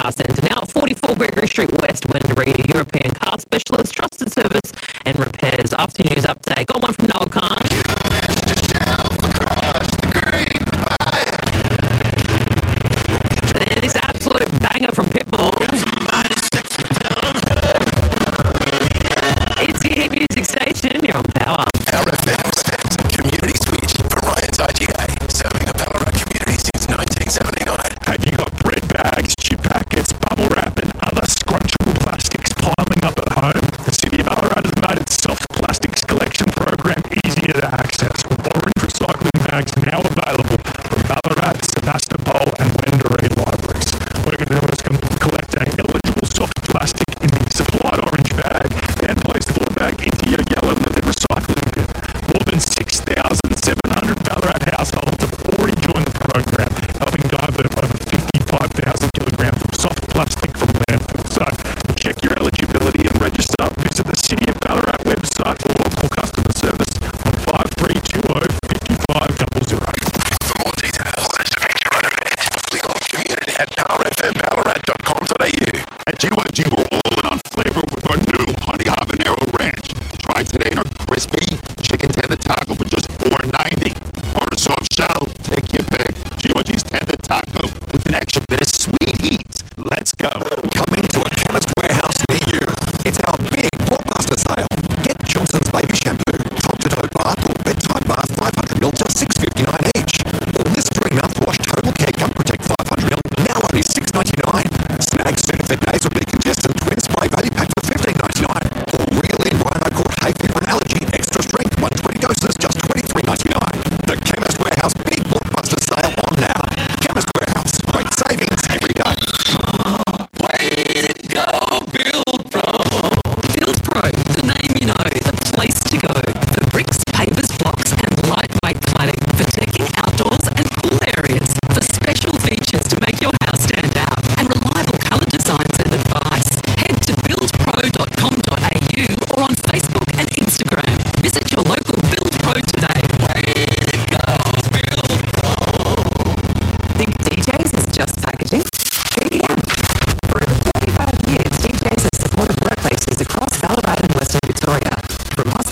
Car Centre, now at 44 Gregory Street West, Wendouree, European car specialist, trusted service and repairs. After news update, got one from Noel Khan. And this absolute banger from Pitbull. It's your hit music station, you're on Power. Power FM stands a community switch for Ryan's IGA, serving the Ballarat community since 1979. Have you got bread bags, chip packets, bubble wrap and other scrunchable plastics piling up at home? The City of Ballarat has made its soft plastics collection program easier to access. Orange recycling bags now available from Ballarat, Sebastopol and Wendouree libraries. What you're going to do is collect an eligible soft plastic in the supplied orange bag and place the full bag into your yellow liquid recycling bin. More than 6,700 Ballarat households have already joined the program, helping divert over 55,000 kilograms of soft plastic from landfill. So, to check your eligibility and register, visit the City of Ballarat website or call customer service on 5320 5500. For more details, reservation run event, click on community at powerfmballarat.com.au. At GYG, we're all in on flavor with our new Honey Habanero Ranch. Try today in our crispy chicken tender taco for just $4.90. Or a soft shell, take your pick. GYG's tender taco with an extra bit of sweet heat. Let's go. Coming to a Chemist Warehouse near you. It's our big blockbuster sale. Get Johnson's Baby Shampoo, top-to-toe bath or bedtime bath 500ml, just $6.59 each. Or Listerine mouthwash Total Care Gum Protect 500ml, now only $6.99. Snag Benefit Nasal Decongestant Twin Spray Value Pack for $15.99. Or Real In Rhino Court Hay Fever and Allergy Extra Strength 120 doses, just $23.99. The Chemist Warehouse big blockbuster sale on now. Chemist Warehouse, great savings every day. Way to go, Build Pro. Build Pro, the name you know, the place to go. For bricks, pavers, blocks and lightweight cladding. For decking outdoors and pool areas. For special features to make your house